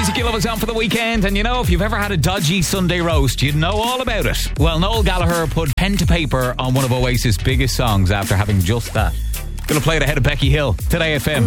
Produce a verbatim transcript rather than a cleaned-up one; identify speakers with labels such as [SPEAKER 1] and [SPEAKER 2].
[SPEAKER 1] Music you love is on for the weekend, and you know, if you've ever had a dodgy Sunday roast, you'd know all about it. Well, Noel Gallagher put pen to paper on one of Oasis' biggest songs after having just that. Gonna play it ahead of Becky Hill, Today F M.